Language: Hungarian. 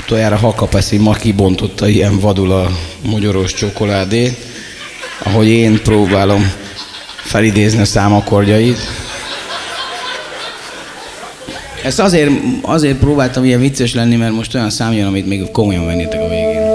Utoljára Hakapeszi ma kibontotta ilyen vadul a mogyoros csokoládét, ahogy én próbálom felidézni a számakordjait. Ezt azért próbáltam ilyen vicces lenni, mert most olyan szám jön, amit még komolyan vennétek a végén.